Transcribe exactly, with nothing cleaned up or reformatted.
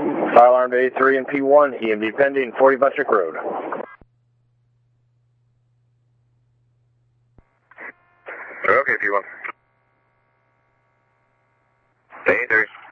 Fire alarm to A three and P one, E M D pending, forty Buttrick Road. Okay, P one. A three.